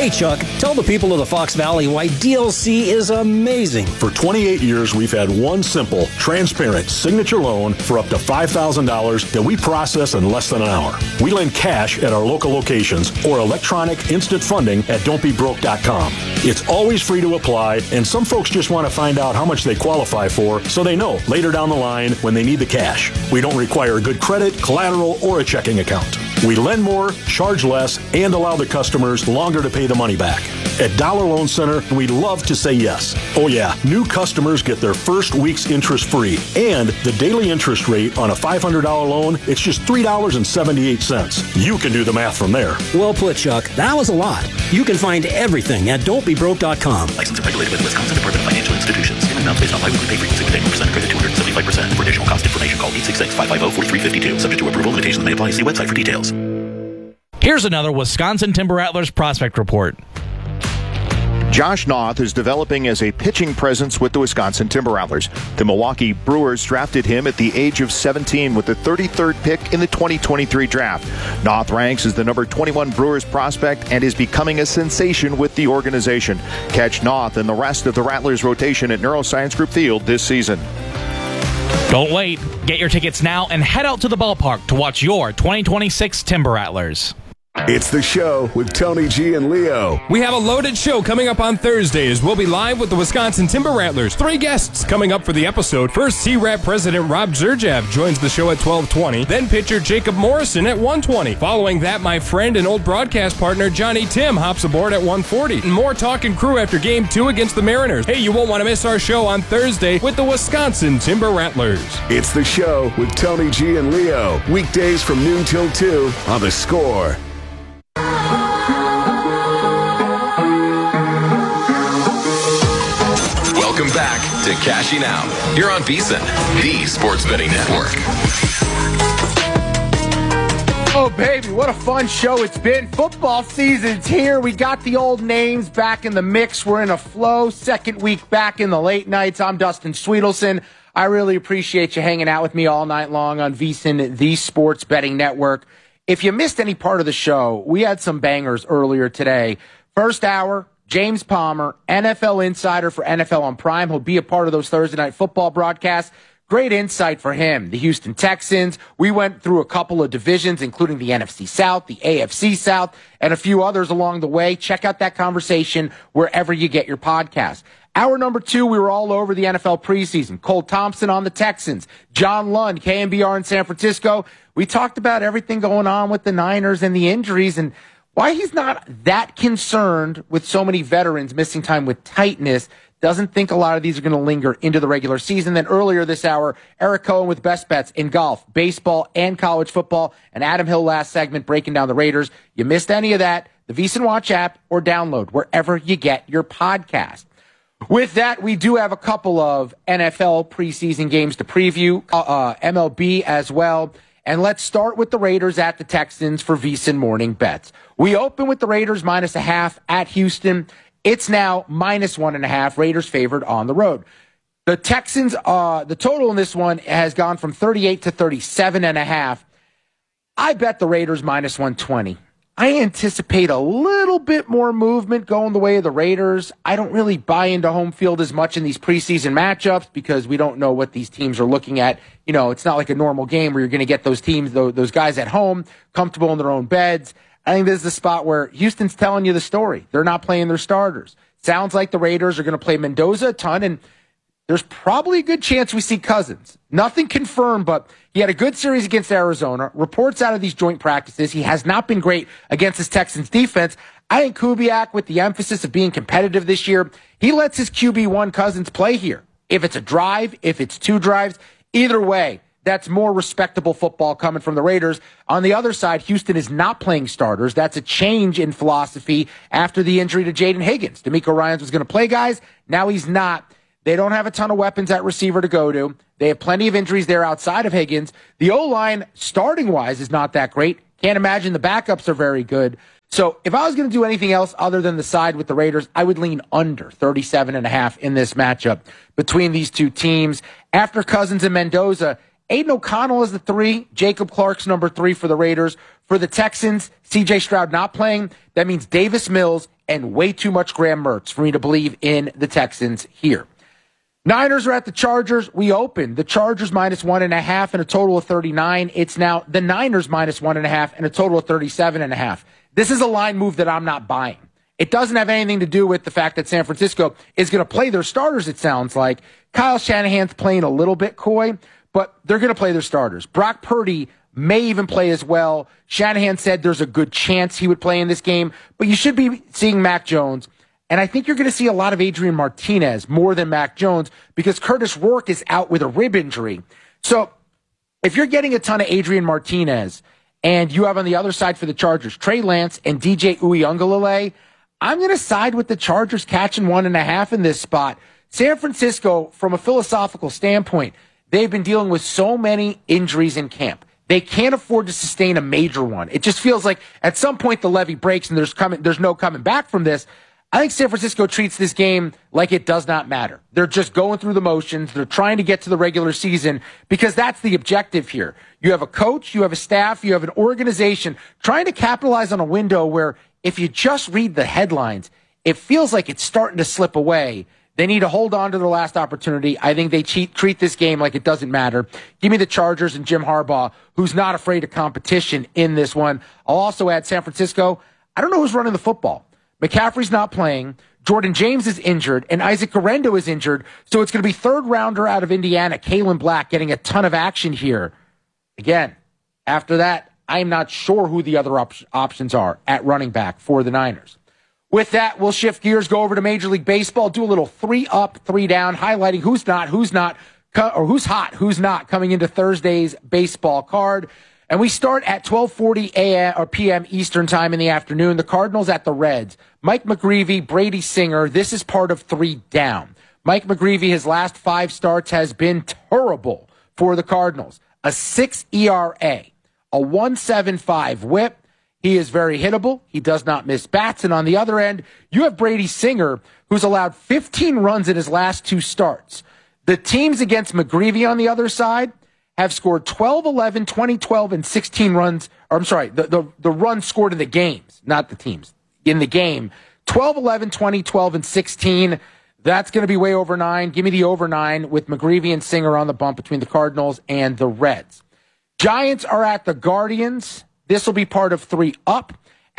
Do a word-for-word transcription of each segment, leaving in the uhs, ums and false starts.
Hey, Chuck, tell the people of the Fox Valley why D L C is amazing. For twenty-eight years, we've had one simple, transparent signature loan for up to five thousand dollars that we process in less than an hour. We lend cash at our local locations or electronic instant funding at don't be broke dot com. It's always free to apply, and some folks just want to find out how much they qualify for so they know later down the line when they need the cash. We don't require good credit, collateral, or a checking account. We lend more, charge less, and allow the customers longer to pay the money back. At Dollar Loan Center, we love to say yes. Oh yeah, new customers get their first week's interest free, and the daily interest rate on a five hundred dollars loan, it's just three dollars and seventy-eight cents. You can do the math from there. Well put, Chuck. That was a lot. You can find everything at don't be broke dot com. Licensed and regulated by the Wisconsin Department of Financial Institutions. Payment amounts based on biweekly pay frequency with eighty percent credit, two hundred seventy-five percent. For additional cost information, call eight six six, five five zero, four three five two. Subject to approval, limitations may apply. See website for details. Here's another Wisconsin Timber Rattlers prospect report. Josh Noth is developing as a pitching presence with the Wisconsin Timber Rattlers. The Milwaukee Brewers drafted him at the age of seventeen with the thirty-third pick in the twenty twenty-three draft. Noth ranks as the number twenty-one Brewers prospect and is becoming a sensation with the organization. Catch Noth and the rest of the Rattlers rotation at Neuroscience Group Field this season. Don't wait. Get your tickets now and head out to the ballpark to watch your twenty twenty-six Timber Rattlers. It's the show with Tony G and Leo. We have a loaded show coming up on Thursday as we'll be live with the Wisconsin Timber Rattlers. Three guests coming up for the episode. First, C R A P President Rob Zerjav joins the show at twelve twenty. Then pitcher Jacob Morrison at one twenty. Following that, my friend and old broadcast partner Johnny Tim hops aboard at one forty. And more talk and crew after game two against the Mariners. Hey, you won't want to miss our show on Thursday with the Wisconsin Timber Rattlers. It's the show with Tony G and Leo. Weekdays from noon till two on The Score. Welcome back to Cashing Out here on VSiN, the Sports Betting Network. Oh, baby, what a fun show it's been. Football season's here. We got the old names back in the mix. We're in a flow. Second week back in the late nights. I'm Dustin Sweetelson. I really appreciate you hanging out with me all night long on VSiN, the Sports Betting Network. If you missed any part of the show, we had some bangers earlier today. First hour, James Palmer, N F L insider for N F L on Prime. He'll be a part of those Thursday night football broadcasts. Great insight for him. The Houston Texans. We went through a couple of divisions, including the N F C South, the A F C South, and a few others along the way. Check out that conversation wherever you get your podcast. Hour number two, we were all over the N F L preseason. Cole Thompson on the Texans. John Lund, K M B R in San Francisco. We talked about everything going on with the Niners and the injuries and why he's not that concerned with so many veterans missing time with tightness. Doesn't think a lot of these are going to linger into the regular season. Then earlier this hour, Eric Cohen with best bets in golf, baseball, and college football. And Adam Hill last segment breaking down the Raiders. You missed any of that, the VSiN Watch app or download wherever you get your podcast. With that, we do have a couple of N F L preseason games to preview, uh, uh, M L B as well. And let's start with the Raiders at the Texans for VSiN Morning Bets. We open with the Raiders minus a half at Houston. It's now minus one and a half. Raiders favored on the road. The Texans, uh, the total in this one has gone from thirty-eight to thirty-seven and a half. I bet the Raiders minus one twenty. I anticipate a little bit more movement going the way of the Raiders. I don't really buy into home field as much in these preseason matchups because we don't know what these teams are looking at. You know, it's not like a normal game where you're going to get those teams, those guys at home, comfortable in their own beds. I think this is the spot where Houston's telling you the story. They're not playing their starters. Sounds like the Raiders are going to play Mendoza a ton, and there's probably a good chance we see Cousins. Nothing confirmed, but he had a good series against Arizona. Reports out of these joint practices, he has not been great against his Texans defense. I think Kubiak, with the emphasis of being competitive this year, he lets his Q B one Cousins play here. If it's a drive, if it's two drives, either way, that's more respectable football coming from the Raiders. On the other side, Houston is not playing starters. That's a change in philosophy after the injury to Jaden Higgins. D'Amico Ryans was going to play guys. Now he's not. They don't have a ton of weapons at receiver to go to. They have plenty of injuries there outside of Higgins. The O-line, starting-wise, is not that great. Can't imagine the backups are very good. So if I was going to do anything else other than the side with the Raiders, I would lean under thirty-seven and a half in this matchup between these two teams. After Cousins and Mendoza, Aiden O'Connell is the three. Jacob Clark's number three for the Raiders. For the Texans, C J Stroud not playing. That means Davis Mills and way too much Graham Mertz for me to believe in the Texans here. Niners are at the Chargers. We opened the Chargers minus one and a half and a total of thirty-nine. It's now the Niners minus one and a half and a total of thirty-seven and a half. This is a line move that I'm not buying. It doesn't have anything to do with the fact that San Francisco is going to play their starters, it sounds like. Kyle Shanahan's playing a little bit coy, but they're going to play their starters. Brock Purdy may even play as well. Shanahan said there's a good chance he would play in this game, but you should be seeing Mac Jones. And I think you're going to see a lot of Adrian Martinez more than Mac Jones because Curtis Rourke is out with a rib injury. So if you're getting a ton of Adrian Martinez and you have on the other side for the Chargers, Trey Lance and D J Uiagalelei, I'm going to side with the Chargers catching one and a half in this spot. San Francisco, from a philosophical standpoint, they've been dealing with so many injuries in camp. They can't afford to sustain a major one. It just feels like at some point the levee breaks and there's coming, there's no coming back from this. I think San Francisco treats this game like it does not matter. They're just going through the motions. They're trying to get to the regular season because that's the objective here. You have a coach, you have a staff, you have an organization trying to capitalize on a window where if you just read the headlines, it feels like it's starting to slip away. They need to hold on to their last opportunity. I think they cheat, treat this game like it doesn't matter. Give me the Chargers and Jim Harbaugh, who's not afraid of competition in this one. I'll also add San Francisco. I don't know who's running the football. McCaffrey's not playing. Jordan James is injured, and Isaac Guerrero is injured. So it's going to be third rounder out of Indiana, Kalen Black, getting a ton of action here. Again, after that, I'm not sure who the other op- options are at running back for the Niners. With that, we'll shift gears, go over to Major League Baseball, do a little three up, three down, highlighting who's not, who's not, or who's hot, who's not coming into Thursday's baseball card. And we start at twelve forty a.m. or p m. Eastern time in the afternoon. The Cardinals at the Reds. Mike McGreevy, Brady Singer. This is part of three down. Mike McGreevy, his last five starts has been terrible for the Cardinals. A six E R A, a one point seven five whip. He is very hittable. He does not miss bats. And on the other end, you have Brady Singer, who's allowed fifteen runs in his last two starts. The teams against McGreevy on the other side have scored twelve, eleven, twenty, twelve, and sixteen runs. Or I'm sorry, the, the, the runs scored in the games, not the teams. In the game, twelve, eleven, twenty, twelve, and sixteen. That's going to be way over nine. Give me the over nine with McGreevy and Singer on the bump between the Cardinals and the Reds. Giants are at the Guardians. This will be part of three up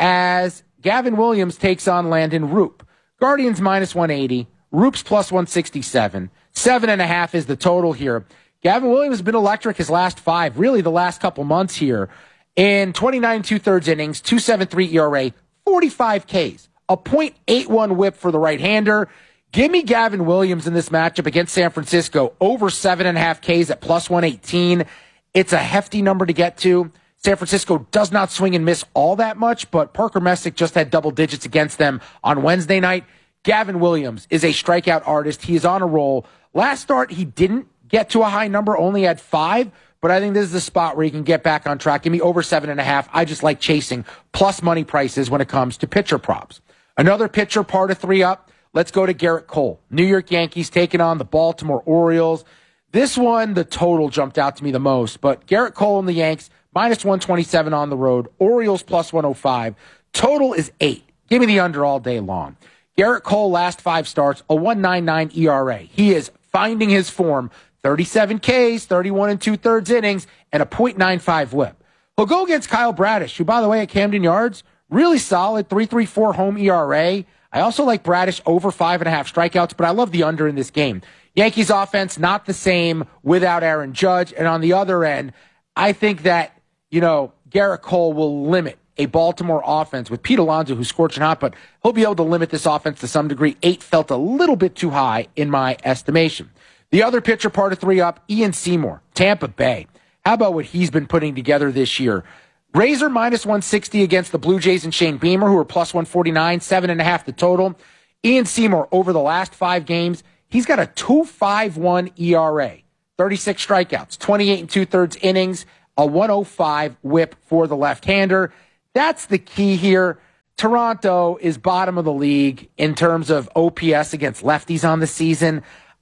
as Gavin Williams takes on Landon Roop. Guardians minus one eighty. Roop's plus one sixty-seven. Seven and a half is the total here. Gavin Williams has been electric his last five, really the last couple months here. In twenty-nine and two-thirds innings, two point seven three E R A, forty-five Ks, a point eight one whip for the right-hander. Give me Gavin Williams in this matchup against San Francisco, over seven and a half Ks at plus one eighteen. It's a hefty number to get to. San Francisco does not swing and miss all that much, but Parker Messick just had double digits against them on Wednesday night. Gavin Williams is a strikeout artist. He is on a roll. Last start, he didn't get to a high number, only had five, but I think this is the spot where you can get back on track. Give me over seven and a half. I just like chasing plus money prices when it comes to pitcher props. Another pitcher, part of three up. Let's go to Garrett Cole. New York Yankees taking on the Baltimore Orioles. This one, the total jumped out to me the most, but Garrett Cole and the Yanks, minus one twenty-seven on the road. Orioles plus one oh five. Total is eight. Give me the under all day long. Garrett Cole, last five starts, a one ninety-nine E R A. He is finding his form. thirty-seven Ks, thirty-one and two-thirds innings, and a point nine five whip. He'll go against Kyle Bradish, who, by the way, at Camden Yards, really solid, three point three four home E R A. I also like Bradish over five and a half strikeouts, but I love the under in this game. Yankees offense, not the same without Aaron Judge. And on the other end, I think that, you know, Garrett Cole will limit a Baltimore offense with Pete Alonso, who's scorching hot, but he'll be able to limit this offense to some degree. Eight felt a little bit too high in my estimation. The other pitcher, part of three up, Ian Seymour, Tampa Bay. How about what he's been putting together this year? Razor minus one sixty against the Blue Jays and Shane Beamer, who are plus one forty-nine, seven and a half the total. Ian Seymour, over the last five games, he's got a two point five one E R A, thirty-six strikeouts, twenty-eight and two-thirds innings, a one oh five whip for the left-hander. That's the key here. Toronto is bottom of the league in terms of O P S against lefties on the season.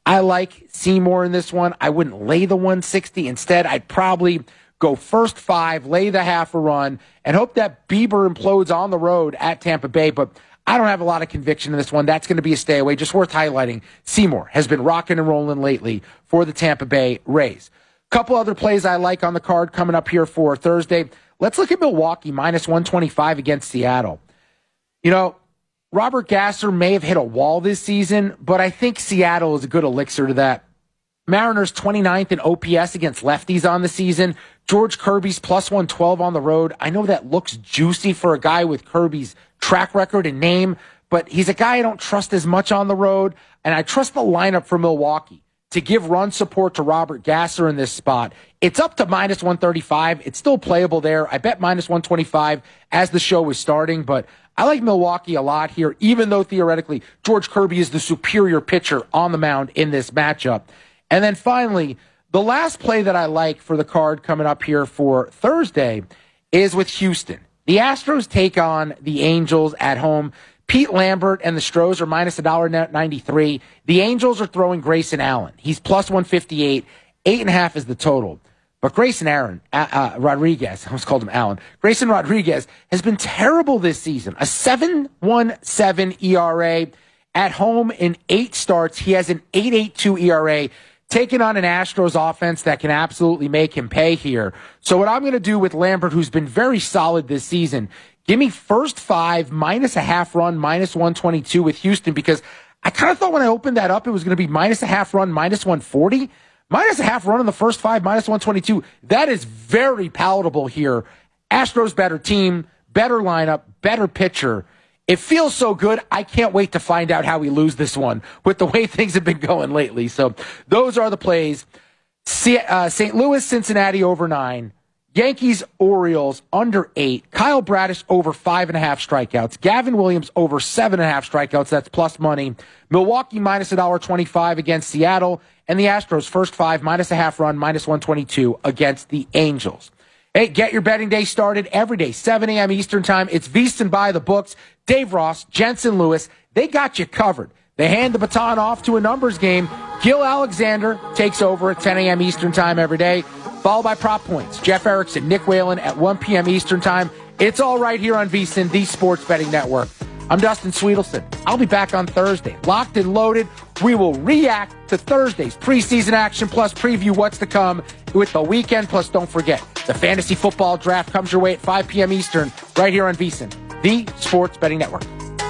I like Seymour in this one. I wouldn't lay the one sixty. Instead, I'd probably go first five, lay the half a run, and hope that Bieber implodes on the road at Tampa Bay. But I don't have a lot of conviction in this one. That's going to be a stay away. Just worth highlighting. Seymour has been rocking and rolling lately for the Tampa Bay Rays. Couple other plays I like on the card coming up here for Thursday. Let's look at Milwaukee, minus one twenty-five against Seattle. You know, Robert Gasser may have hit a wall this season, but I think Seattle is a good elixir to that. Mariners twenty-ninth in O P S against lefties on the season. George Kirby's plus one twelve on the road. I know that looks juicy for a guy with Kirby's track record and name, but he's a guy I don't trust as much on the road, and I trust the lineup for Milwaukee to give run support to Robert Gasser in this spot. It's up to minus one thirty-five. It's still playable there. I bet minus one twenty-five as the show is starting, but I like Milwaukee a lot here, even though theoretically George Kirby is the superior pitcher on the mound in this matchup. And then finally, the last play that I like for the card coming up here for Thursday is with Houston. The Astros take on the Angels at home. Pete Lambert and the Stros are minus one ninety-three. The Angels are throwing Grayson Allen. He's plus one fifty-eight. Eight and a half is the total. But Grayson Aaron, uh, uh, Rodriguez, I almost called him Allen. Grayson Rodriguez has been terrible this season. A seven point one seven E R A at home in eight starts. He has an eight point eight two E R A. Taking on an Astros offense that can absolutely make him pay here. So what I'm going to do with Lambert, who's been very solid this season, give me first five, minus a half run, minus one twenty-two with Houston, because I kind of thought when I opened that up, it was going to be minus a half run, minus one forty. Minus a half run in the first five, minus one twenty-two. That is very palatable here. Astros better team, better lineup, better pitcher. It feels so good. I can't wait to find out how we lose this one with the way things have been going lately. So those are the plays. Saint Louis, Cincinnati over nine. Yankees, Orioles under eight. Kyle Bradish over five and a half strikeouts. Gavin Williams over seven and a half strikeouts. That's plus money. Milwaukee minus one twenty-five against Seattle. And the Astros first five, minus a half run, minus one twenty-two against the Angels. Hey, get your betting day started every day, seven a.m. Eastern time. It's VSiN by the books. Dave Ross, Jensen Lewis, they got you covered. They hand the baton off to a numbers game. Gil Alexander takes over at ten a.m. Eastern time every day, followed by Prop Points. Jeff Erickson, Nick Whalen at one p.m. Eastern time. It's all right here on VSiN, the Sports Betting Network. I'm Dustin Sweetelson. I'll be back on Thursday. Locked and loaded. We will react to Thursday's preseason action plus preview what's to come with the weekend. Plus, don't forget, the fantasy football draft comes your way at five p.m. Eastern right here on VSiN, the Sports Betting Network.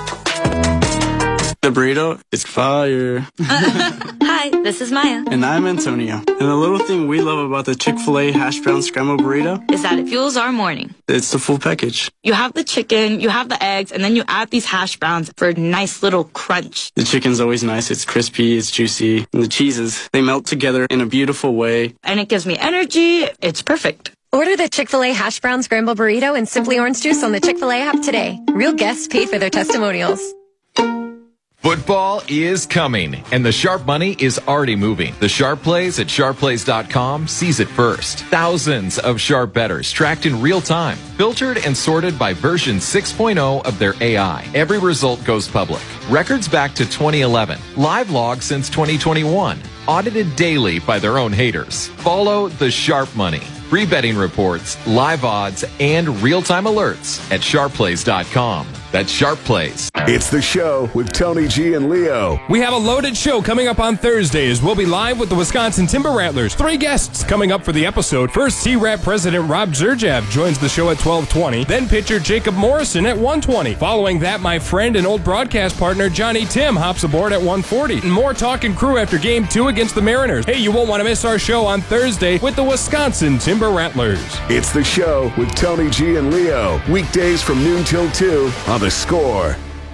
The burrito is fire. Hi, this is Maya. And I'm Antonio. And the little thing we love about the Chick-fil-A hash brown scrambled burrito is that it fuels our morning. It's the full package. You have the chicken, you have the eggs, and then you add these hash browns for a nice little crunch. The chicken's always nice. It's crispy, it's juicy. And the cheeses, they melt together in a beautiful way. And it gives me energy. It's perfect. Order the Chick-fil-A hash brown scrambled burrito and Simply Orange Juice on the Chick-fil-A app today. Real guests paid for their testimonials. Football is coming, and the Sharp money is already moving. The Sharp Plays at sharp plays dot com sees it first. Thousands of Sharp bettors tracked in real time, filtered and sorted by version six point oh of their A I. Every result goes public. Records back to twenty eleven. Live log since twenty twenty-one. Audited daily by their own haters. Follow the Sharp money. Free betting reports, live odds, and real-time alerts at sharp plays dot com. That's Sharp Plays. It's the show with Tony G and Leo. We have a loaded show coming up on Thursday as we'll be live with the Wisconsin Timber Rattlers. Three guests coming up for the episode. First, T RAP President Rob Zerjav joins the show at twelve twenty. Then pitcher Jacob Morrison at one twenty. Following that, my friend and old broadcast partner Johnny Tim hops aboard at one forty. And more talking crew after game two against the Mariners. Hey, you won't want to miss our show on Thursday with the Wisconsin Timber Rattlers. It's the show with Tony G and Leo. Weekdays from noon till two on The Score.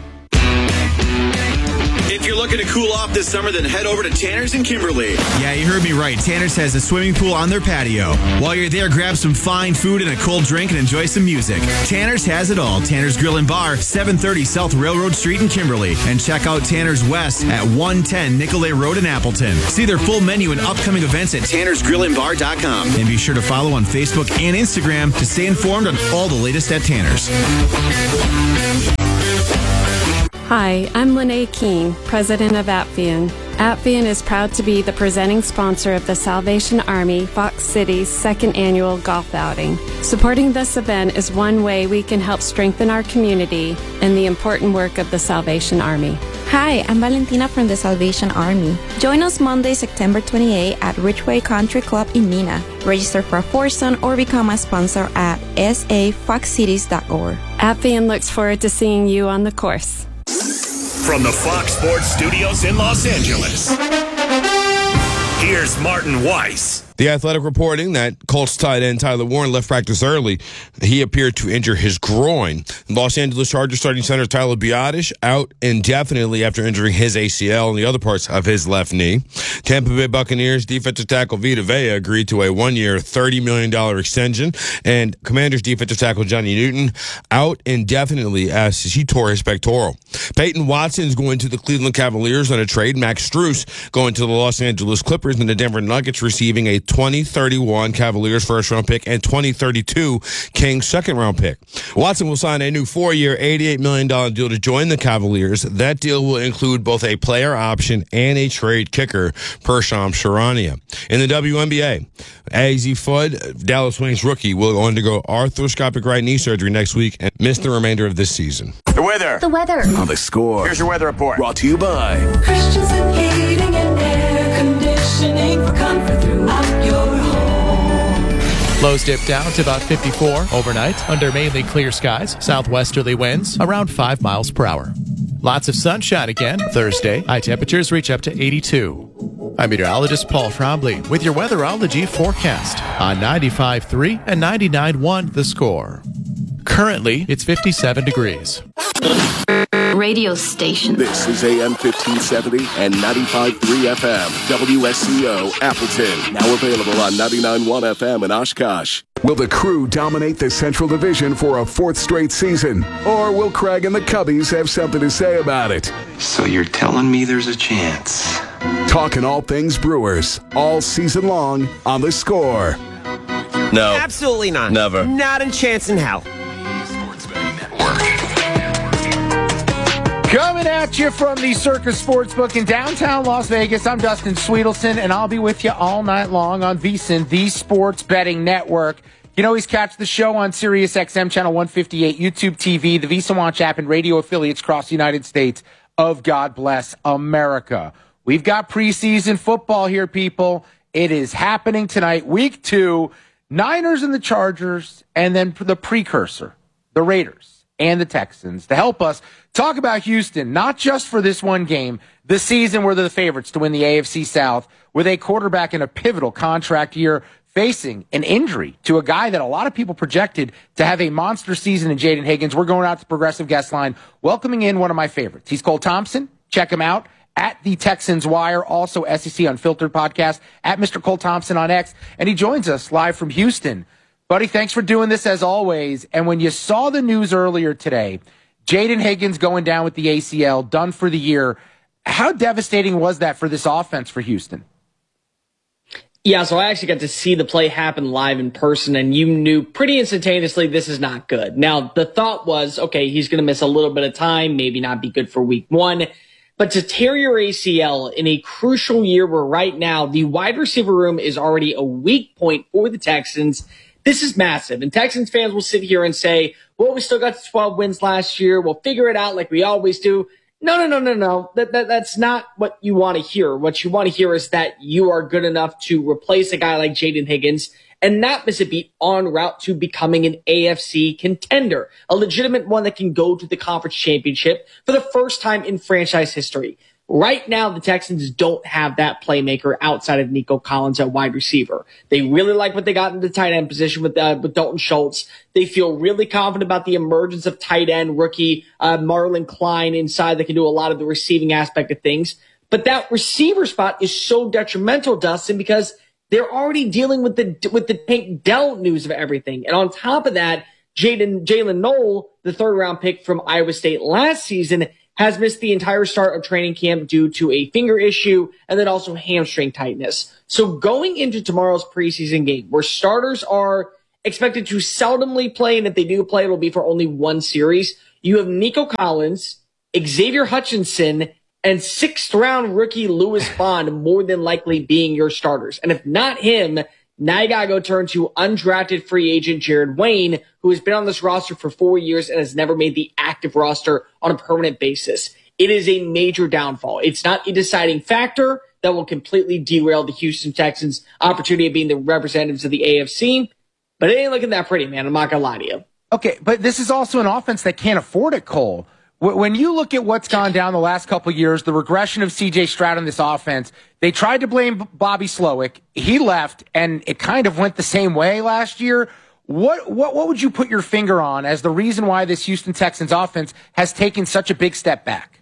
If you're looking to cool off this summer, then head over to Tanner's in Kimberly. Yeah, you heard me right. Tanner's has a swimming pool on their patio. While you're there, grab some fine food and a cold drink and enjoy some music. Tanner's has it all. Tanner's Grill and Bar, seven thirty South Railroad Street in Kimberly. And check out Tanner's West at one ten Nicolay Road in Appleton. See their full menu and upcoming events at Tanners Grill and Bar dot com. And be sure to follow on Facebook and Instagram to stay informed on all the latest at Tanner's. Hi, I'm Lene Keene, president of Appian. Appian is proud to be the presenting sponsor of the Salvation Army Fox City's second annual golf outing. Supporting this event is one way we can help strengthen our community and the important work of the Salvation Army. Hi, I'm Valentina from the Salvation Army. Join us Monday, September twenty-eighth at Ridgeway Country Club in Neenah. Register for a foursome or become a sponsor at s a fox cities dot org. Appian looks forward to seeing you on the course. From the Fox Sports Studios in Los Angeles, here's Martin Weiss. The Athletic reporting that Colts tight end Tyler Warren left practice early. He appeared to injure his groin. Los Angeles Chargers starting center Tyler Biadasz out indefinitely after injuring his A C L and the other parts of his left knee. Tampa Bay Buccaneers defensive tackle Vita Vea agreed to a one-year, thirty million dollars extension. And Commanders defensive tackle Johnny Newton out indefinitely as he tore his pectoral. Peyton Watson's going to the Cleveland Cavaliers on a trade. Max Strus going to the Los Angeles Clippers, and the Denver Nuggets receiving a twenty thirty-one Cavaliers first-round pick and twenty thirty-two Kings second-round pick. Watson will sign a new four-year, eighty-eight million dollars deal to join the Cavaliers. That deal will include both a player option and a trade kicker per Shams Charania. In the W N B A, Azzi Fudd, Dallas Wings rookie, will undergo arthroscopic right knee surgery next week and miss the remainder of this season. The weather. The weather. On the Score. Here's your weather report. Brought to you by Christensen Heating and Air Conditioning for comfort throughout your home. Lows dip down to about fifty-four overnight under mainly clear skies. Southwesterly winds around five miles per hour. Lots of sunshine again Thursday. High temperatures reach up to eighty-two. I'm meteorologist Paul Frombly with your weatherology forecast on ninety-five point three and ninety-nine point one The Score. Currently, it's fifty-seven degrees. Radio station. This is A M fifteen seventy and ninety-five point three F M. W S C O Appleton. Now available on ninety-nine point one F M in Oshkosh. Will the Crew dominate the Central Division for a fourth straight season? Or will Craig and the Cubbies have something to say about it? So you're telling me there's a chance? Talking all things Brewers, all season long on The Score. No. Absolutely not. Never. Not a chance in hell. Coming at you from the Circus Sportsbook in downtown Las Vegas, I'm Dustin Sweetelson, and I'll be with you all night long on VSiN, the Sports Betting Network. You can always catch the show on Sirius X M Channel one fifty-eight, YouTube T V, the VSiN Watch app, and radio affiliates across the United States of God Bless America. We've got preseason football here, people. It is happening tonight, week two. Niners and the Chargers, and then the precursor, the Raiders and the Texans, to help us talk about Houston, not just for this one game, the season where they're the favorites to win the A F C South, with a quarterback in a pivotal contract year facing an injury to a guy that a lot of people projected to have a monster season in Jaden Higgins. We're going out to the Progressive Guest Line, welcoming in one of my favorites. He's Cole Thompson. Check him out at the Texans Wire, also S E C Unfiltered podcast, at Mister Cole Thompson on X, and he joins us live from Houston. Buddy, thanks for doing this as always. And when you saw the news earlier today, Jaden Higgins going down with the A C L, done for the year, how devastating was that for this offense for Houston? Yeah, so I actually got to see the play happen live in person, and you knew pretty instantaneously this is not good. Now, the thought was, okay, he's going to miss a little bit of time, maybe not be good for week one. But to tear your A C L in a crucial year where right now the wide receiver room is already a weak point for the Texans, this is massive. And Texans fans will sit here and say, well, we still got twelve wins last year. We'll figure it out like we always do. No, no, no, no, no. That, that, that's not what you want to hear. What you want to hear is that you are good enough to replace a guy like Jaden Higgins and not miss a beat en route to becoming an A F C contender, a legitimate one that can go to the conference championship for the first time in franchise history. Right now, the Texans don't have that playmaker outside of Nico Collins at wide receiver. They really like what they got in the tight end position with, uh, with Dalton Schultz. They feel really confident about the emergence of tight end rookie uh, Marlon Klein inside that can do a lot of the receiving aspect of things. But that receiver spot is so detrimental, Dustin, because they're already dealing with the with the Tank Dell news of everything. And on top of that, Jaden Jalen Noel, the third round pick from Iowa State last season, has missed the entire start of training camp due to a finger issue and then also hamstring tightness. So going into tomorrow's preseason game, where starters are expected to seldomly play, and if they do play, it'll be for only one series, you have Nico Collins, Xavier Hutchinson, and sixth round rookie Lewis Bond more than likely being your starters. And if not him, now you gotta go turn to undrafted free agent Jared Wayne, who has been on this roster for four years and has never made the active roster on a permanent basis. It is a major downfall. It's not a deciding factor that will completely derail the Houston Texans' opportunity of being the representatives of the A F C, but it ain't looking that pretty, man. I'm not gonna lie to you. Okay, but this is also an offense that can't afford it, Cole. When you look at what's gone down the last couple of years, the regression of C J Stroud in this offense, they tried to blame Bobby Slowick. He left, and it kind of went the same way last year. What what what would you put your finger on as the reason why this Houston Texans offense has taken such a big step back?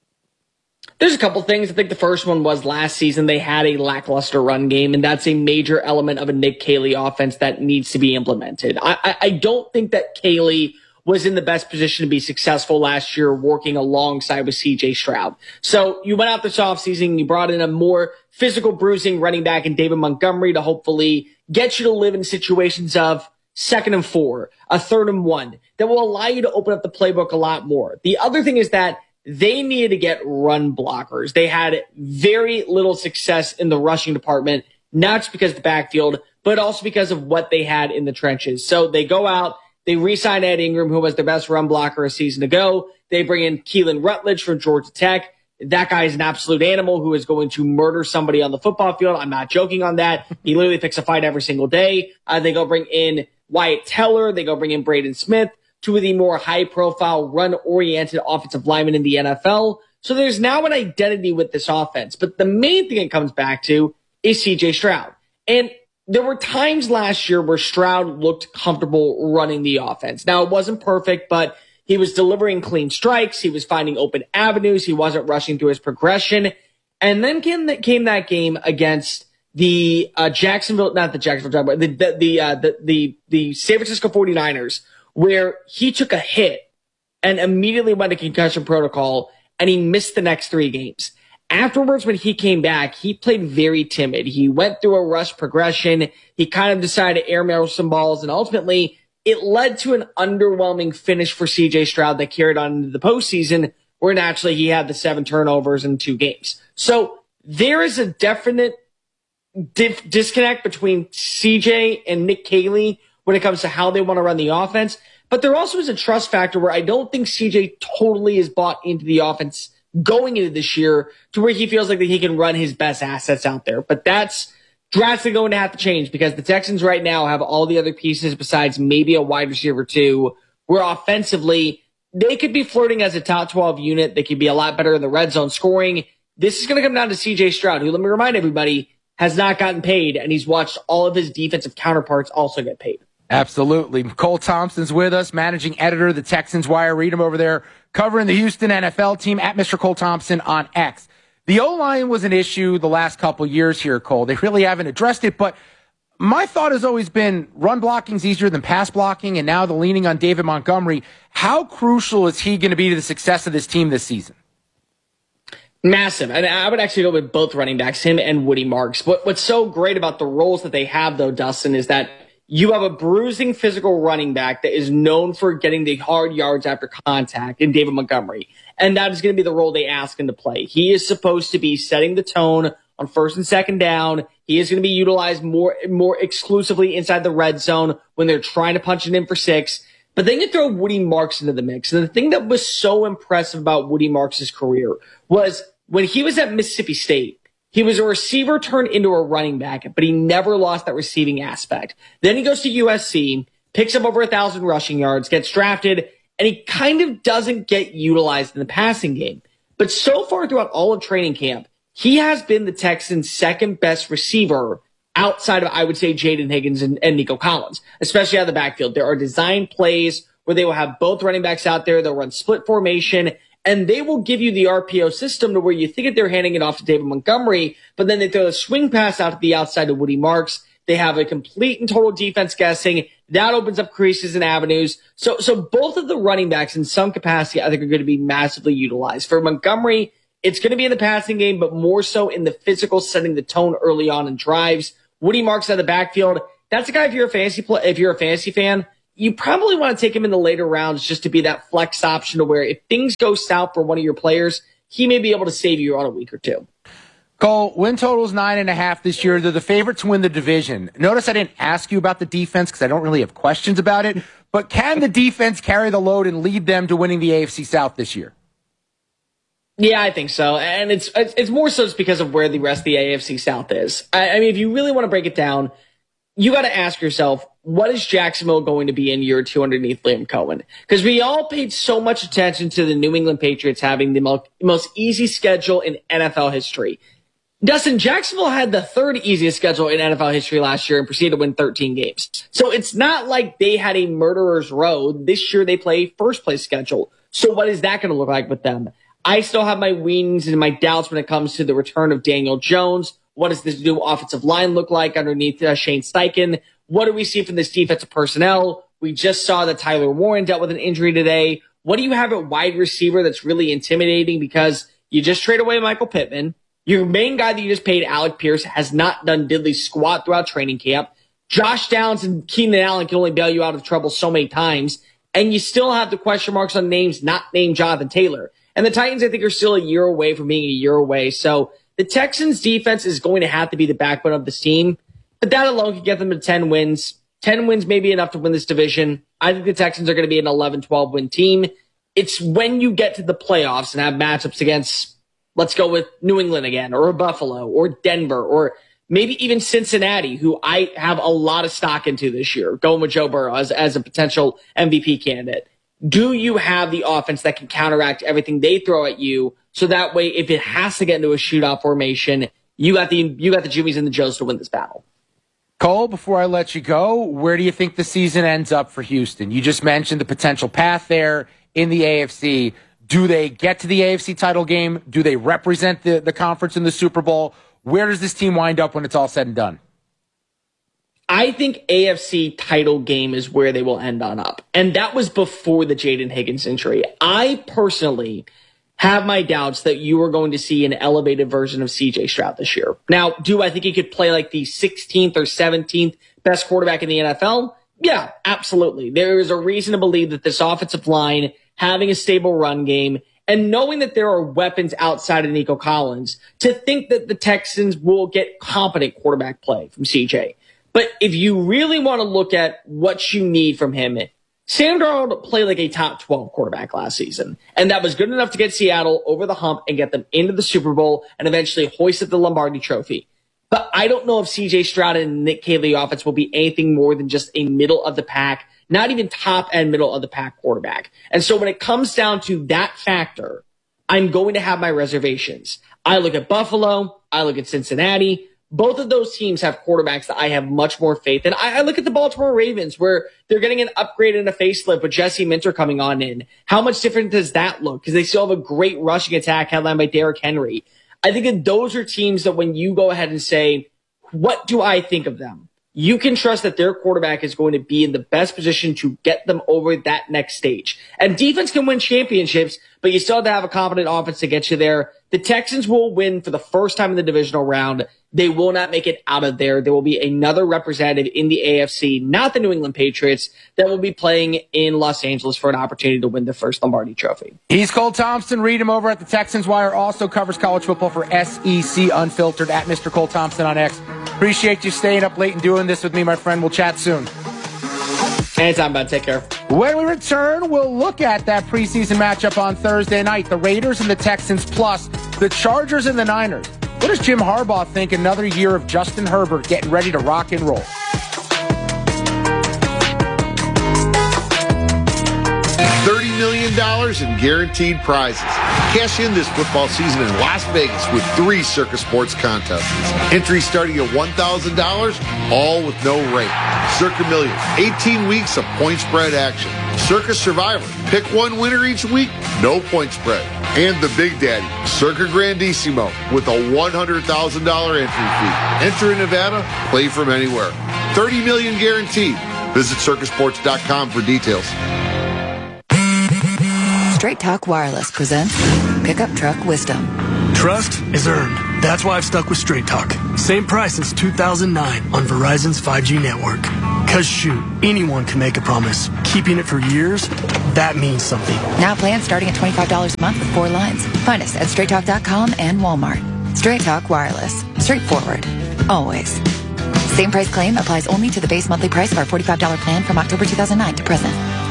There's a couple things. I think the first one was last season they had a lackluster run game, and that's a major element of a Nick Caley offense that needs to be implemented. I, I, I don't think that Caley was in the best position to be successful last year working alongside with C J Stroud. So you went out this offseason, you brought in a more physical bruising running back in David Montgomery to hopefully get you to live in situations of second and four, a third and one, that will allow you to open up the playbook a lot more. The other thing is that they needed to get run blockers. They had very little success in the rushing department, not just because of the backfield, but also because of what they had in the trenches. So they go out, they re-sign Ed Ingram, who was their best run blocker a season ago. They bring in Keelan Rutledge from Georgia Tech. That guy is an absolute animal who is going to murder somebody on the football field. I'm not joking on that. He literally picks a fight every single day. Uh, they go bring in Wyatt Teller. They go bring in Braden Smith, two of the more high-profile, run-oriented offensive linemen in the N F L. So there's now an identity with this offense. But the main thing it comes back to is C J Stroud. And there were times last year where Stroud looked comfortable running the offense. Now, it wasn't perfect, but he was delivering clean strikes. He was finding open avenues. He wasn't rushing through his progression. And then came that, came that game against the uh, Jacksonville, not the Jacksonville Jaguars, the the the, uh, the the the San Francisco forty-niners, where he took a hit and immediately went to concussion protocol, and he missed the next three games. Afterwards, when he came back, he played very timid. He went through a rush progression. He kind of decided to airmail some balls, and ultimately it led to an underwhelming finish for C J Stroud that carried on into the postseason, where naturally he had the seven turnovers in two games. So there is a definite dif- disconnect between C J and Nick Caley when it comes to how they want to run the offense. But there also is a trust factor where I don't think C J totally is bought into the offense going into this year to where he feels like that he can run his best assets out there. But that's drastically going to have to change because the Texans right now have all the other pieces besides maybe a wide receiver too, where offensively they could be flirting as a top twelve unit. They could be a lot better in the red zone scoring. This is going to come down to C J Stroud, who, let me remind everybody, has not gotten paid, and he's watched all of his defensive counterparts also get paid. Absolutely. Cole Thompson's with us, managing editor of the Texans Wire. Read him over there, covering the Houston N F L team at Mister Cole Thompson on X. The O-line was an issue the last couple years here, Cole. They really haven't addressed it, but my thought has always been run blocking's easier than pass blocking, and now the leaning on David Montgomery. How crucial is he going to be to the success of this team this season? Massive. And I would actually go with both running backs, him and Woody Marks. What, what's so great about the roles that they have, though, Dustin, is that you have a bruising physical running back that is known for getting the hard yards after contact in David Montgomery. And that is going to be the role they ask him to play. He is supposed to be setting the tone on first and second down. He is going to be utilized more, more exclusively inside the red zone when they're trying to punch it in for six. But then you throw Woody Marks into the mix. And the thing that was so impressive about Woody Marks' career was when he was at Mississippi State, he was a receiver turned into a running back, but he never lost that receiving aspect. Then he goes to U S C, picks up over a thousand rushing yards, gets drafted, and he kind of doesn't get utilized in the passing game. But so far throughout all of training camp, he has been the Texans' second best receiver outside of, I would say, Jaden Higgins and, and Nico Collins, especially out of the backfield. There are design plays where they will have both running backs out there. They'll run split formation, and they will give you the R P O system to where you think that they're handing it off to David Montgomery, but then they throw a swing pass out to the outside of Woody Marks. They have a complete and total defense guessing. That opens up creases and avenues. So, so both of the running backs in some capacity, I think, are going to be massively utilized. For Montgomery, it's going to be in the passing game, but more so in the physical, setting the tone early on in drives. Woody Marks out of the backfield. That's a guy, if you're a fantasy play, if you're a fantasy fan, you probably want to take him in the later rounds just to be that flex option to where if things go south for one of your players, he may be able to save you on a week or two. Cole, win total is nine and a half this year. They're the favorite to win the division. Notice I didn't ask you about the defense because I don't really have questions about it. But can the defense carry the load and lead them to winning the A F C South this year? Yeah, I think so. And it's it's, it's more so just because of where the rest of the A F C South is. I, I mean, if you really want to break it down, you got to ask yourself, what is Jacksonville going to be in year two underneath Liam Cohen? Because we all paid so much attention to the New England Patriots having the mo- most easy schedule in N F L history. Dustin, Jacksonville had the third easiest schedule in N F L history last year and proceeded to win thirteen games. So it's not like they had a murderer's row. This year they play first place schedule. So what is that going to look like with them? I still have my wings and my doubts when it comes to the return of Daniel Jones. What does this new offensive line look like underneath uh, Shane Steichen? What do we see from this defensive personnel? We just saw that Tyler Warren dealt with an injury today. What do you have at wide receiver that's really intimidating? Because you just trade away Michael Pittman. Your main guy that you just paid, Alec Pierce, has not done diddly squat throughout training camp. Josh Downs and Keenan Allen can only bail you out of trouble so many times. And you still have the question marks on names not named Jonathan Taylor. And the Titans, I think, are still a year away from being a year away. So the Texans' defense is going to have to be the backbone of this team. But that alone could get them to ten wins. ten wins may be enough to win this division. I think the Texans are going to be an eleven twelve win team. It's when you get to the playoffs and have matchups against, let's go with New England again, or Buffalo, or Denver, or maybe even Cincinnati, who I have a lot of stock into this year, going with Joe Burrow as, as a potential M V P candidate. Do you have the offense that can counteract everything they throw at you? So that way, if it has to get into a shootout formation, you got the you got the Jimmies and the Joes to win this battle. Cole, before I let you go, where do you think the season ends up for Houston? You just mentioned the potential path there in the A F C. Do they get to the A F C title game? Do they represent the, the conference in the Super Bowl? Where does this team wind up when it's all said and done? I think A F C title game is where they will end on up. And that was before the Jaden Higgins injury. I personally have my doubts that you are going to see an elevated version of C J Stroud this year. Now, do I think he could play like the sixteenth or seventeenth best quarterback in the N F L? Yeah, absolutely. There is a reason to believe that this offensive line, having a stable run game, and knowing that there are weapons outside of Nico Collins, to think that the Texans will get competent quarterback play from C J. But if you really want to look at what you need from him, Sam Darnold played like a top twelve quarterback last season. And that was good enough to get Seattle over the hump and get them into the Super Bowl and eventually hoisted the Lombardi Trophy. But I don't know if C J Stroud and Nick Caley offense will be anything more than just a middle of the pack, not even top end middle of the pack quarterback. And so when it comes down to that factor, I'm going to have my reservations. I look at Buffalo. I look at Cincinnati. Both of those teams have quarterbacks that I have much more faith in. I, I look at the Baltimore Ravens, where they're getting an upgrade and a facelift with Jesse Minter coming on in. How much different does that look? Because they still have a great rushing attack headlined by Derrick Henry. I think that those are teams that when you go ahead and say, what do I think of them? You can trust that their quarterback is going to be in the best position to get them over that next stage. And defense can win championships, but you still have to have a competent offense to get you there. The Texans will win for the first time in the divisional round. They will not make it out of there. There will be another representative in the A F C, not the New England Patriots, that will be playing in Los Angeles for an opportunity to win the first Lombardi Trophy. He's Cole Thompson. Read him over at the Texans Wire. Also covers college football for S E C Unfiltered at Mister Cole Thompson on X. Appreciate you staying up late and doing this with me, my friend. We'll chat soon. Anytime, bud. Take care. When we return, we'll look at that preseason matchup on Thursday night. The Raiders and the Texans, plus the Chargers and the Niners. What does Jim Harbaugh think another year of Justin Herbert getting ready to rock and roll? thirty million dollars in guaranteed prizes. Cash in this football season in Las Vegas with three Circa Sports contests. Entry starting at one thousand dollars, all with no rate. Circa Millions, eighteen weeks of point spread action. Circa Survivor, pick one winner each week, no point spread. And the Big Daddy, Circa Grandissimo, with a one hundred thousand dollars entry fee. Enter in Nevada, play from anywhere. thirty million dollars guaranteed. Visit circa sports dot com for details. Straight Talk Wireless presents Pickup Truck Wisdom. Trust is earned. That's why I've stuck with Straight Talk. Same price since two thousand nine on Verizon's five G network. Because shoot, anyone can make a promise. Keeping it for years, that means something. Now plans starting at twenty-five dollars a month with four lines. Find us at straight talk dot com and Walmart. Straight Talk Wireless. Straightforward. Always. Same price claim applies only to the base monthly price of our forty-five dollars plan from October two thousand nine to present.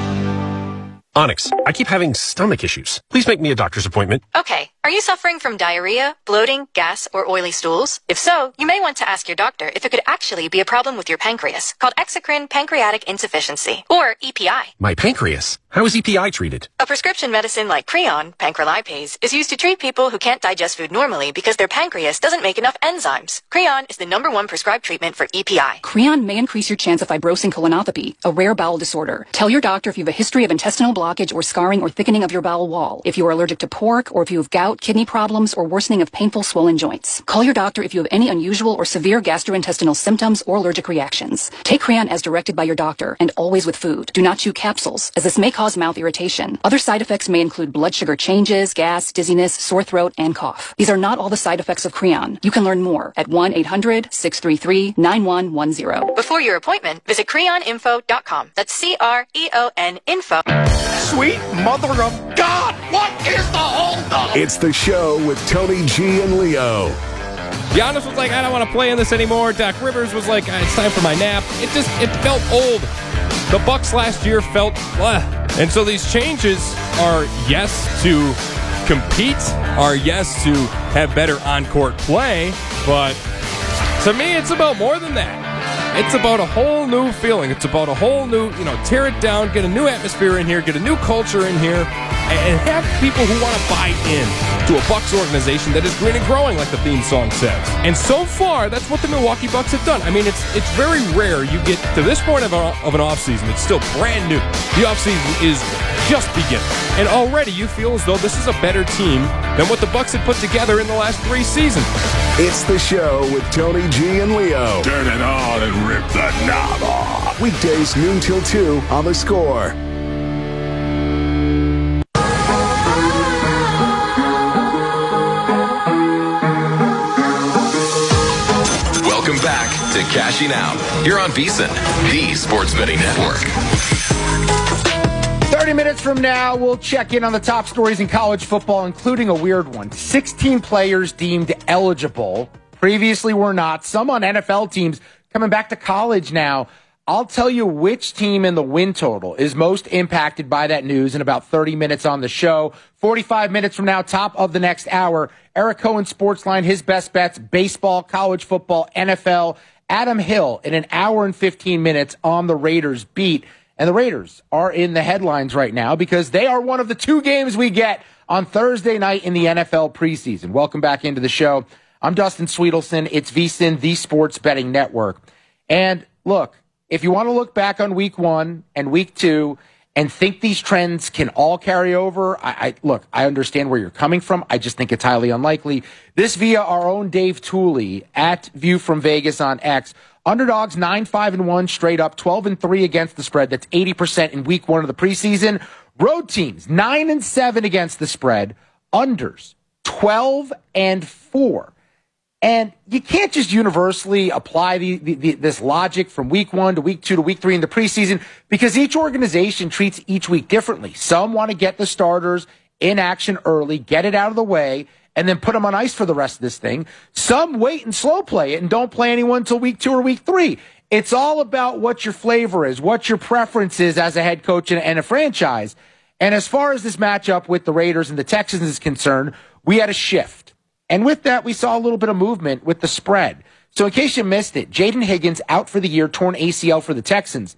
Onyx, I keep having stomach issues. Please make me a doctor's appointment. Okay. Are you suffering from diarrhea, bloating, gas, or oily stools? If so, you may want to ask your doctor if it could actually be a problem with your pancreas, called exocrine pancreatic insufficiency, or E P I. My pancreas? How is E P I treated? A prescription medicine like Creon, pancrelipase, is used to treat people who can't digest food normally because their pancreas doesn't make enough enzymes. Creon is the number one prescribed treatment for E P I. Creon may increase your chance of fibrosing colonopathy, a rare bowel disorder. Tell your doctor if you have a history of intestinal blockage or scarring or thickening of your bowel wall, if you are allergic to pork, or if you have gout, kidney problems, or worsening of painful swollen joints. Call your doctor if you have any unusual or severe gastrointestinal symptoms or allergic reactions. Take Creon as directed by your doctor, and always with food. Do not chew capsules, as this may cause mouth irritation. Other side effects may include blood sugar changes, gas, dizziness, sore throat, and cough. These are not all the side effects of Creon. You can learn more at one eight hundred six three three nine one one zero. Before your appointment, visit creon info dot com. That's C R E O N info. Sweet mother of God, what is the holdup? It's the show with Tony G and Leo. Giannis was like, I don't want to play in this anymore. Doc Rivers was like, it's time for my nap. It just, it felt old. The Bucks last year felt, blah. And so these changes are yes to compete, are yes to have better on-court play, but to me, it's about more than that. It's about a whole new feeling. It's about a whole new, you know, tear it down, get a new atmosphere in here, get a new culture in here, and have people who want to buy in to a Bucks organization that is green and growing, like the theme song says. And so far, that's what the Milwaukee Bucks have done. I mean, it's it's very rare you get to this point of, a, of an offseason. It's still brand new. The offseason is just beginning. And already you feel as though this is a better team than what the Bucks had put together in the last three seasons. It's the show with Tony G and Leo. Turn it on and rip the knob off. Weekdays noon till two on The Score. Welcome back to Cashing Out here on VSiN, the Sports Betting Network. thirty minutes from now, we'll check in on the top stories in college football, including a weird one. sixteen players deemed eligible. Previously were not. Some on N F L teams coming back to college now. I'll tell you which team in the win total is most impacted by that news in about thirty minutes on the show. forty-five minutes from now, top of the next hour, Eric Cohen Sportsline, his best bets, baseball, college football, N F L. Adam Hill in an hour and fifteen minutes on the Raiders beat. And the Raiders are in the headlines right now because they are one of the two games we get on Thursday night in the N F L preseason. Welcome back into the show. I'm Dustin Sweetelson. It's VSiN, the Sports Betting Network. And look, if you want to look back on week one and week two and think these trends can all carry over, I, I look, I understand where you're coming from. I just think it's highly unlikely. This via our own Dave Tooley at View from Vegas on X. Underdogs nine five and one straight up, twelve and three against the spread. That's eighty percent in week one of the preseason. Road teams nine and seven against the spread. Unders twelve and four. And you can't just universally apply the, the, the, this logic from week one to week two to week three in the preseason because each organization treats each week differently. Some want to get the starters in action early, get it out of the way, and then put them on ice for the rest of this thing. Some wait and slow play it and don't play anyone until week two or week three. It's all about what your flavor is, what your preference is as a head coach and a franchise. And as far as this matchup with the Raiders and the Texans is concerned, we had a shift. And with that, we saw a little bit of movement with the spread. So in case you missed it, Jaden Higgins out for the year, torn A C L for the Texans.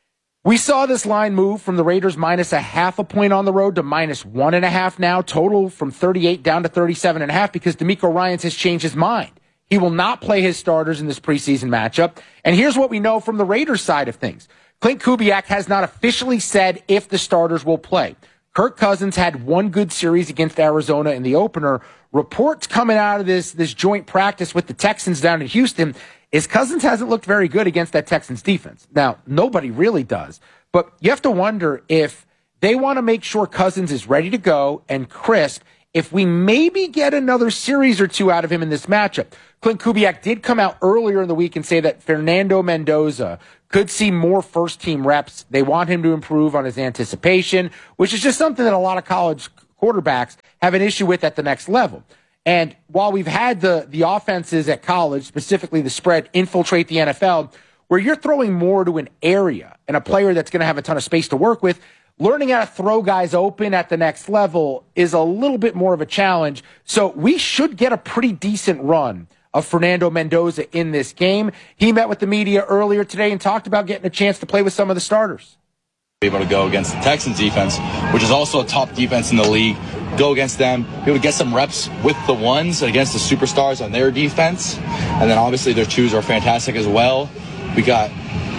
We saw this line move from the Raiders minus a half a point on the road to minus one and a half now, total from thirty-eight down to thirty-seven and a half because DeMeco Ryans has changed his mind. He will not play his starters in this preseason matchup. And here's what we know from the Raiders side of things. Clint Kubiak has not officially said if the starters will play. Kirk Cousins had one good series against Arizona in the opener. Reports coming out of this, this joint practice with the Texans down in Houston is Cousins hasn't looked very good against that Texans defense. Now, nobody really does, but you have to wonder if they want to make sure Cousins is ready to go and crisp if we maybe get another series or two out of him in this matchup. Clint Kubiak did come out earlier in the week and say that Fernando Mendoza could see more first-team reps. They want him to improve on his anticipation, which is just something that a lot of college quarterbacks have an issue with at the next level. And while we've had the, the offenses at college, specifically the spread, infiltrate the N F L, where you're throwing more to an area and a player that's going to have a ton of space to work with, learning how to throw guys open at the next level is a little bit more of a challenge. So we should get a pretty decent run of Fernando Mendoza in this game. He met with the media earlier today and talked about getting a chance to play with some of the starters. Able to go against the Texans defense, which is also a top defense in the league, go against them, be able to get some reps with the ones against the superstars on their defense. And then obviously their twos are fantastic as well. We got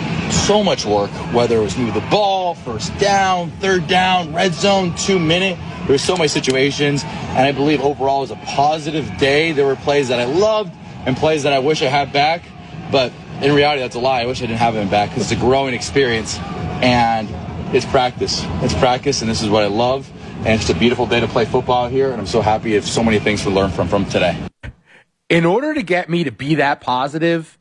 so much work, whether it was move the ball, first down, third down, red zone, two minute. There were so many situations, and I believe overall it was a positive day. There were plays that I loved and plays that I wish I had back, but in reality that's a lie. I wish I didn't have them back because it's a growing experience, and it's practice. It's practice, and this is what I love, and it's just a beautiful day to play football here, and I'm so happy if so many things to learn from from today. In order to get me to be that positive,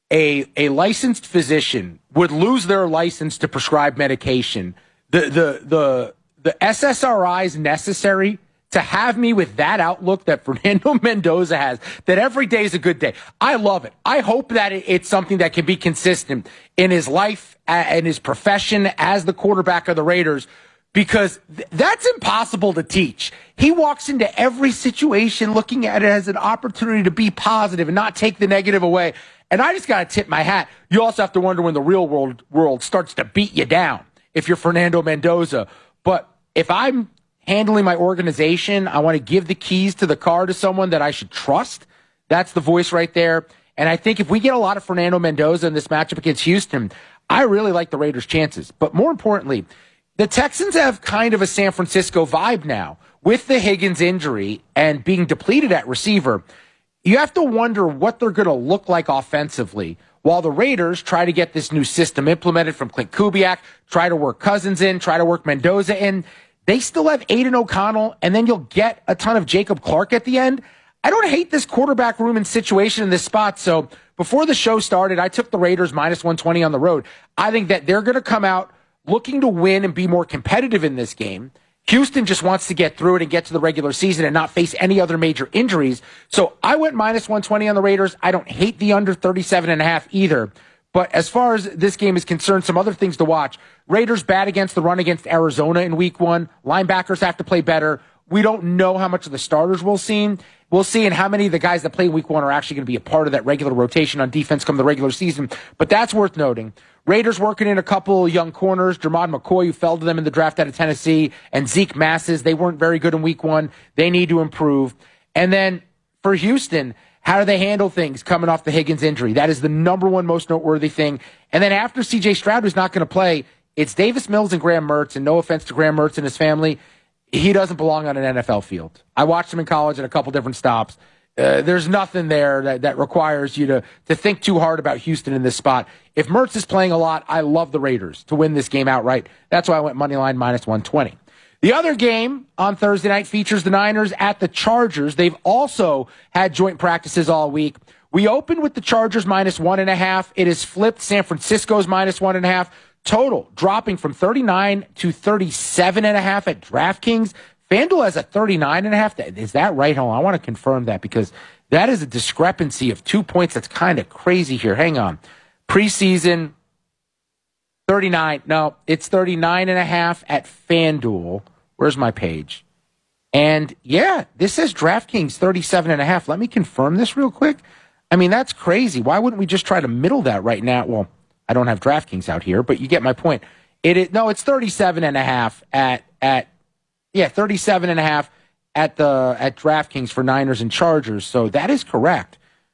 a a licensed physician would lose their license to prescribe medication. The the the the S S R Is necessary to have me with that outlook that Fernando Mendoza has, that every day is a good day. I love it. I hope that it's something that can be consistent in his life and his profession as the quarterback of the Raiders, because th- that's impossible to teach. He walks into every situation looking at it as an opportunity to be positive and not take the negative away. And I just got to tip my hat. You also have to wonder when the real world world starts to beat you down if you're Fernando Mendoza. But if I'm handling my organization, I want to give the keys to the car to someone that I should trust. That's the voice right there. And I think if we get a lot of Fernando Mendoza in this matchup against Houston, I really like the Raiders' chances. But more importantly, the Texans have kind of a San Francisco vibe now. With the Higgins injury and being depleted at receiver, you have to wonder what they're going to look like offensively while the Raiders try to get this new system implemented from Clint Kubiak, try to work Cousins in, try to work Mendoza in. They still have Aiden O'Connell, and then you'll get a ton of Jacob Clark at the end. I don't hate this quarterback room and situation in this spot. So before the show started, I took the Raiders minus one twenty on the road. I think that they're going to come out looking to win and be more competitive in this game. Houston just wants to get through it and get to the regular season and not face any other major injuries. So I went minus one twenty on the Raiders. I don't hate the under thirty-seven and a half either. But as far as this game is concerned, some other things to watch. Raiders bad against the run against Arizona in week one. Linebackers have to play better. We don't know how much of the starters we'll see. We'll see and how many of the guys that play in week one are actually going to be a part of that regular rotation on defense come the regular season. But that's worth noting. Raiders working in a couple young corners. Jermod McCoy, who fell to them in the draft out of Tennessee, and Zeke Masses. They weren't very good in week one. They need to improve. And then for Houston, how do they handle things coming off the Higgins injury? That is the number one most noteworthy thing. And then after C J Stroud, who's not going to play, it's Davis Mills and Graham Mertz. And no offense to Graham Mertz and his family, he doesn't belong on an N F L field. I watched him in college at a couple different stops. Uh, there's nothing there that, that requires you to, to think too hard about Houston in this spot. If Mertz is playing a lot, I love the Raiders to win this game outright. That's why I went money line minus one twenty. The other game on Thursday night features the Niners at the Chargers. They've also had joint practices all week. We opened with the Chargers minus one and a half. It has flipped San Francisco's minus one and a half. Total dropping from thirty-nine to thirty-seven and a half at DraftKings. FanDuel has a thirty-nine and a half. Is that right? Hold on. I want to confirm that because that is a discrepancy of two points. That's kind of crazy here. Hang on. Preseason, thirty-nine. No, it's thirty-nine and a half at FanDuel. Where's my page? And yeah, this says DraftKings thirty-seven and a half. Let me confirm this real quick. I mean, that's crazy. Why wouldn't we just try to middle that right now? Well, I don't have DraftKings out here, but you get my point. It is, no, it's thirty-seven and a half at, at, yeah, thirty-seven and a half at the, at DraftKings for Niners and Chargers. So that is correct.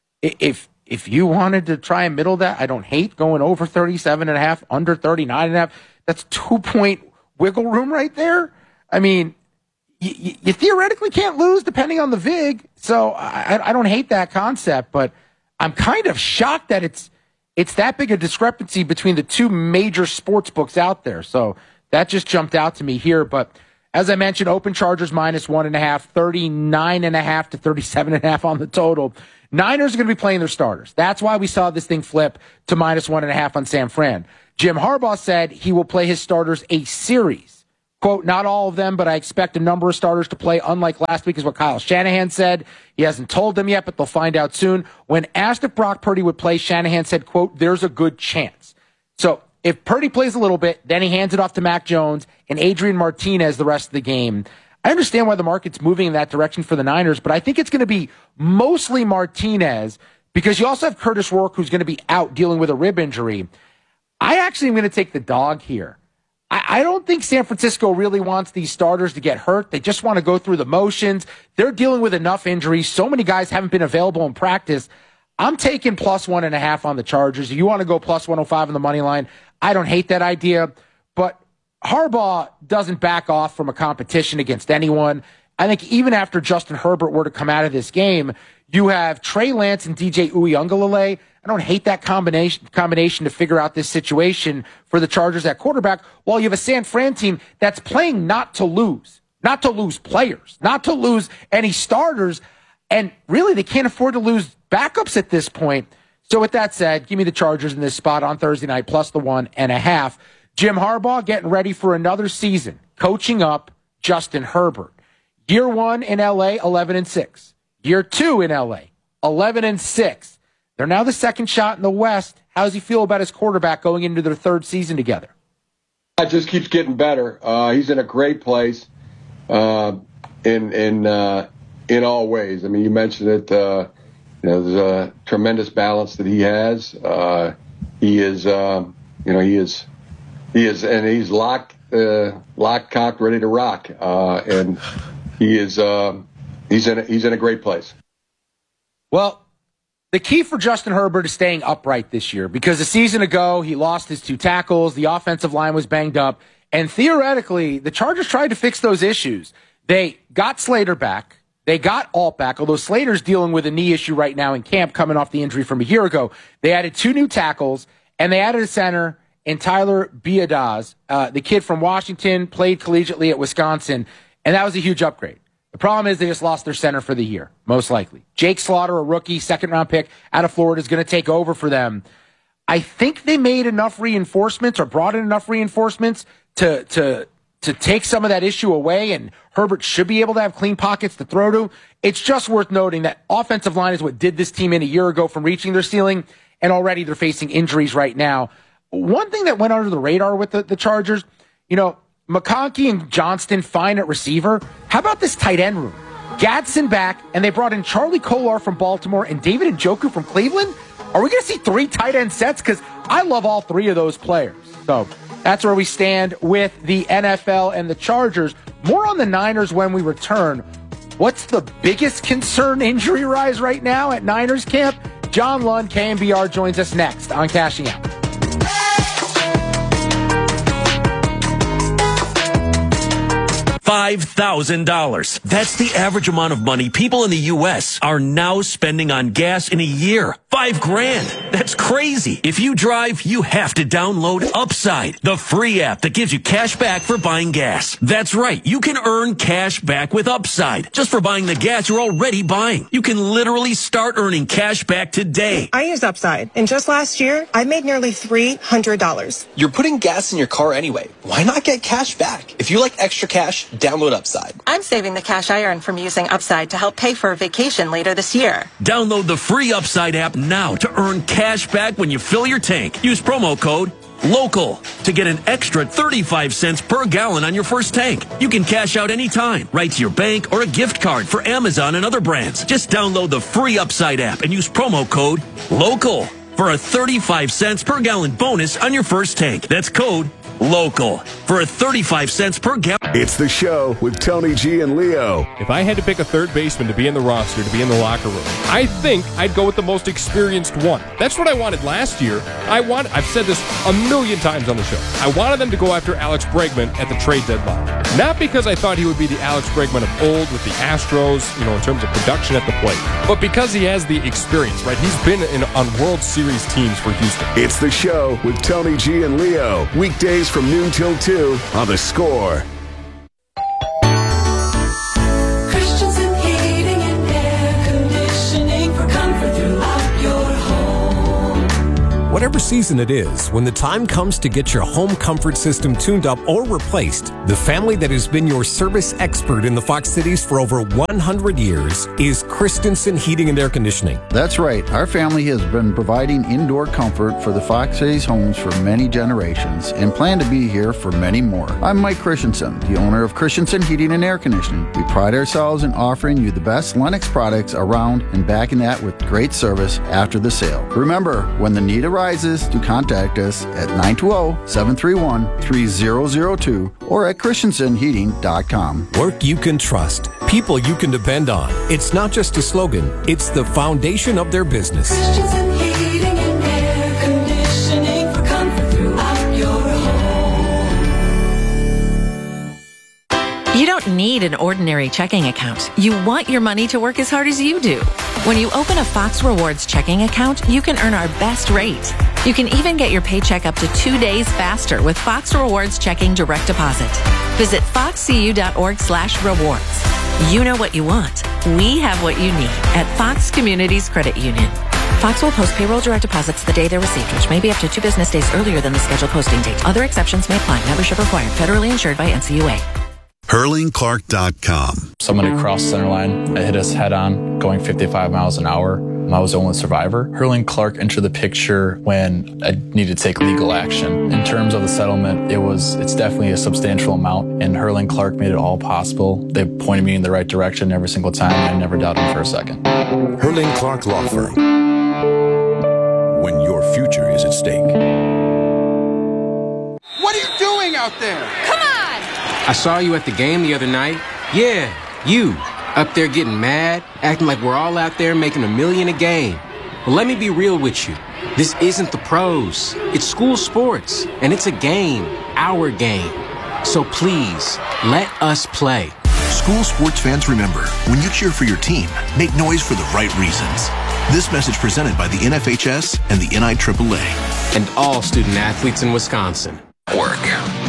If, if you wanted to try and middle that, I don't hate going over thirty-seven and a half, under thirty-nine and a half. That's two point wiggle room right there. I mean, you, you theoretically can't lose depending on the vig. So I, I don't hate that concept, but I'm kind of shocked that it's, it's that big a discrepancy between the two major sports books out there. So that just jumped out to me here. But As I mentioned, open Chargers minus one and a half, thirty-nine and a half to thirty-seven and a half on the total. Niners are going to be playing their starters. That's why we saw this thing flip to minus one and a half on San Fran. Jim Harbaugh said he will play his starters a series. Quote, not all of them, but I expect a number of starters to play, unlike last week, is what Kyle Shanahan said. He hasn't told them yet, but they'll find out soon. When asked if Brock Purdy would play, Shanahan said, quote, there's a good chance. So if Purdy plays a little bit, then he hands it off to Mac Jones and Adrian Martinez the rest of the game. I understand why the market's moving in that direction for the Niners, but I think it's going to be mostly Martinez because you also have Curtis Rourke, who's going to be out dealing with a rib injury. I actually am going to take the dog here. I, I don't think San Francisco really wants these starters to get hurt. They just want to go through the motions. They're dealing with enough injuries. So many guys haven't been available in practice. I'm taking plus one and a half on the Chargers. If you want to go plus one oh five on the money line, I don't hate that idea, but Harbaugh doesn't back off from a competition against anyone. I think even after Justin Herbert were to come out of this game, you have Trey Lance and D J Uiagalelei. I don't hate that combination combination to figure out this situation for the Chargers at quarterback, while you have a San Fran team that's playing not to lose, not to lose players, not to lose any starters, and really they can't afford to lose backups at this point. So with that said, give me the Chargers in this spot on Thursday night, plus the one and a half. Jim Harbaugh getting ready for another season, coaching up Justin Herbert. Year one in L A, eleven and six. Year two in L A, eleven and six. They're now the second shot in the West. How does he feel about his quarterback going into their third season together? It just keeps getting better. Uh, he's in a great place uh, in in uh, in all ways. I mean, you mentioned it. Uh, you know, there's a tremendous balance that he has. Uh, he is, um, you know, he is, he is, and he's locked, uh, locked, cocked, ready to rock. Uh, and he is, um, he's in, a, he's in a great place. Well, the key for Justin Herbert is staying upright this year because a season ago he lost his two tackles, the offensive line was banged up, and theoretically the Chargers tried to fix those issues. They got Slater back. They got Alt back, although Slater's dealing with a knee issue right now in camp coming off the injury from a year ago. They added two new tackles, and they added a center in Tyler Biadasz. Uh, the kid from Washington played collegiately at Wisconsin, and that was a huge upgrade. The problem is they just lost their center for the year, most likely. Jake Slaughter, a rookie, second-round pick out of Florida, is going to take over for them. I think they made enough reinforcements or brought in enough reinforcements to to to take some of that issue away, and Herbert should be able to have clean pockets to throw to. It's just worth noting that offensive line is what did this team in a year ago from reaching their ceiling, and already they're facing injuries right now. One thing that went under the radar with the, the Chargers, you know, McConkey and Johnston fine at receiver. How about this tight end room? Gadsden back, and they brought in Charlie Kolar from Baltimore and David Njoku from Cleveland. Are we going to see three tight end sets? Because I love all three of those players. So that's where we stand with the N F L and the Chargers. More on the Niners when we return. What's the biggest concern injury rise right now at Niners camp? John Lund, K M B R, joins us next on Cashing Out. five thousand dollars. That's the average amount of money people in the U S are now spending on gas in a year. Five grand. That's crazy. If you drive, you have to download Upside, the free app that gives you cash back for buying gas. That's right. You can earn cash back with Upside just for buying the gas you're already buying. You can literally start earning cash back today. I use Upside, and just last year, I made nearly three hundred dollars. You're putting gas in your car anyway. Why not get cash back? If you like extra cash, download Upside. I'm saving the cash I earn from using Upside to help pay for a vacation later this year. Download the free Upside app now to earn cash back when you fill your tank. Use promo code LOCAL to get an extra thirty-five cents per gallon on your first tank. You can cash out anytime, right to your bank or a gift card for Amazon and other brands. Just download the free Upside app and use promo code LOCAL for a thirty-five cents per gallon bonus on your first tank. That's code LOCAL for a thirty-five cents per gallon. It's the show with Tony G and Leo. If I had to pick a third baseman to be in the roster, to be in the locker room, I think I'd go with the most experienced one. That's what I wanted last year. I want, I've said this a million times on the show. I wanted them to go after Alex Bregman at the trade deadline. Not because I thought he would be the Alex Bregman of old with the Astros, you know, in terms of production at the plate, but because he has the experience, right? He's been in, on World Series teams for Houston. It's the show with Tony G and Leo. Weekdays from noon till two on The Score. Whatever season it is, when the time comes to get your home comfort system tuned up or replaced, the family that has been your service expert in the Fox Cities for over one hundred years is Christensen Heating and Air Conditioning. That's right. Our family has been providing indoor comfort for the Fox Cities homes for many generations and plan to be here for many more. I'm Mike Christensen, the owner of Christensen Heating and Air Conditioning. We pride ourselves in offering you the best Lennox products around and backing that with great service after the sale. Remember, when the need arises, to contact us at nine two zero, seven three one, three zero zero two or at christensen heating dot com. Work you can trust. People you can depend on. It's not just a slogan, it's the foundation of their business. Christensen Heating and Air Conditioning for comfort throughout your home. You don't need an ordinary checking account. You want your money to work as hard as you do. When you open a Fox Rewards checking account, you can earn our best rate. You can even get your paycheck up to two days faster with Fox Rewards Checking Direct Deposit. Visit foxcu.org slash rewards. You know what you want. We have what you need at Fox Communities Credit Union. Fox will post payroll direct deposits the day they're received, which may be up to two business days earlier than the scheduled posting date. Other exceptions may apply. Membership required. Federally insured by N C U A. Hurling Clark dot com. Somebody crossed center line. It hit us head on, going fifty-five miles an hour. I was the only survivor. Hurling Clark entered the picture when I needed to take legal action. In terms of the settlement, it was it's definitely a substantial amount, and Hurling Clark made it all possible. They pointed me in the right direction every single time, and I never doubted them for a second. Hurling Clark Law Firm. When your future is at stake. What are you doing out there? Come on! I saw you at the game the other night. Yeah, you. Up there getting mad, acting like we're all out there making a million a game. Well, let me be real with you. This isn't the pros. It's school sports, and it's a game, our game. So please, let us play. School sports fans, remember, when you cheer for your team, make noise for the right reasons. This message presented by the N F H S and the N I A A A. And all student athletes in Wisconsin. Work.